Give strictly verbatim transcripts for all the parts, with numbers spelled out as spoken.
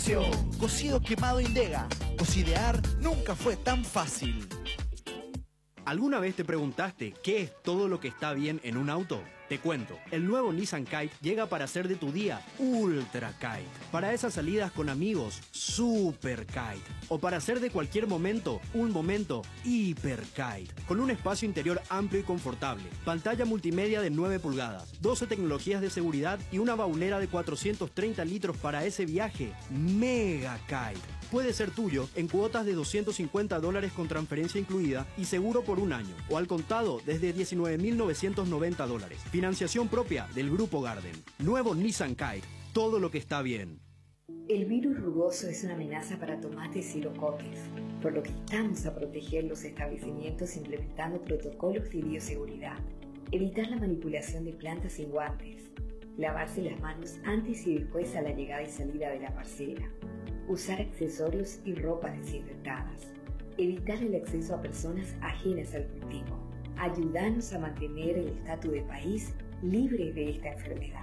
Cocido. Cocido Quemado Indega. Cocidear nunca fue tan fácil. ¿Alguna vez te preguntaste qué es todo lo que está bien en un auto? Te cuento, el nuevo Nissan Kite llega para hacer de tu día Ultra Kite. Para esas salidas con amigos, Super Kite. O para hacer de cualquier momento, un momento Hiper Kite. Con un espacio interior amplio y confortable, pantalla multimedia de nueve pulgadas, doce tecnologías de seguridad y una baulera de cuatrocientos treinta litros para ese viaje Mega Kite. Puede ser tuyo en cuotas de doscientos cincuenta dólares con transferencia incluida y seguro por un año, o al contado desde diecinueve mil novecientos noventa dólares. Financiación propia del Grupo Garden. Nuevo Nissan Kite. Todo lo que está bien. El virus rugoso es una amenaza para tomates y locotes, por lo que estamos a proteger los establecimientos implementando protocolos de bioseguridad. Evitar la manipulación de plantas sin guantes. Lavarse las manos antes y después a la llegada y salida de la parcela. Usar accesorios y ropas desinfectadas. Evitar el acceso a personas ajenas al cultivo. Ayúdanos a mantener el estatus de país libre de esta enfermedad.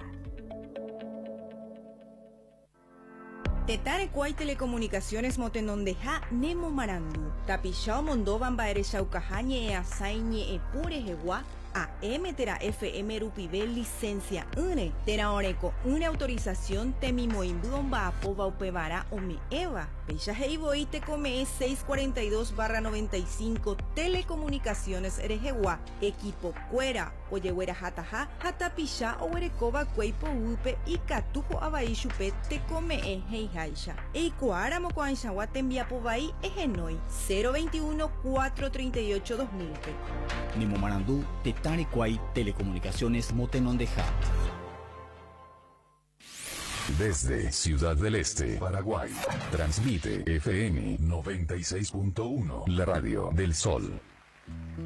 Tetare Kuai Telecomunicaciones Motenondeja Nemo Marandu. Tapishao Mondovan Baere Shaukahañe e Asaiñe e Pure Hewa. A M Tera F M Rupivel licencia une Tera Oreco una autorización Temimoimbuon Baapo Baupevara o mi Eva Pecha Heiboi te come seiscientos cuarenta y dos barra noventa y cinco Telecomunicaciones Erejewa Equipo Cuera Oyehuera Hataja Hatapisha o Erecoba Cueipo Upe y Catujo Abaishupe te come e Heijaisha Eikuara Mocoanchawa Tembiapo Bai Egenoi cero veintiuno cuatrocientos treinta y ocho dos mil. Nemo Marandú, Tetare Kuai Telecomunicaciones Motenondeja. Desde Ciudad del Este, Paraguay, transmite F M noventa y seis punto uno, la radio del Sol.